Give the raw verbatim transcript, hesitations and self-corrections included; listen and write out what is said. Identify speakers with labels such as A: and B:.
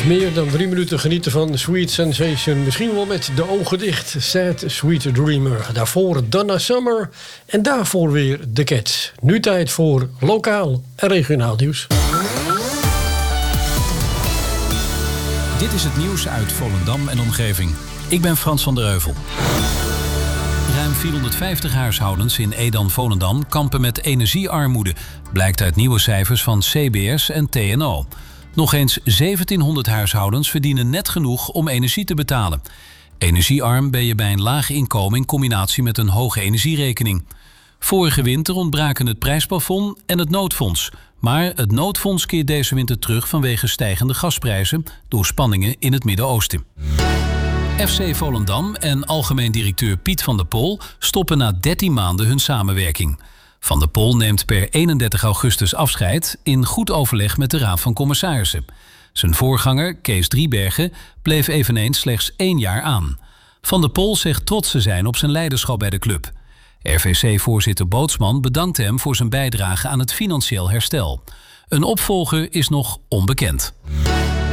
A: Iets meer dan drie minuten genieten van Sweet Sensation. Misschien wel met de ogen dicht. Sad Sweet Dreamer. Daarvoor Donna Summer. En daarvoor weer The Cats. Nu tijd voor lokaal en regionaal nieuws.
B: Dit is het nieuws uit Volendam en omgeving. Ik ben Frans van der Heuvel. Ruim vierhonderdvijftig huishoudens in Edam-Volendam kampen met energiearmoede. Blijkt uit nieuwe cijfers van C B S en T N O. Nog eens zeventienhonderd huishoudens verdienen net genoeg om energie te betalen. Energiearm ben je bij een laag inkomen in combinatie met een hoge energierekening. Vorige winter ontbraken het prijsplafond en het noodfonds. Maar het noodfonds keert deze winter terug vanwege stijgende gasprijzen door spanningen in het Midden-Oosten. F C Volendam en algemeen directeur Piet van der Pol stoppen na dertien maanden hun samenwerking. Van der Pol neemt per eenendertig augustus afscheid in goed overleg met de Raad van Commissarissen. Zijn voorganger, Kees Driebergen, bleef eveneens slechts één jaar aan. Van der Pol zegt trots te zijn op zijn leiderschap bij de club. R V C-voorzitter Bootsman bedankt hem voor zijn bijdrage aan het financieel herstel. Een opvolger is nog onbekend.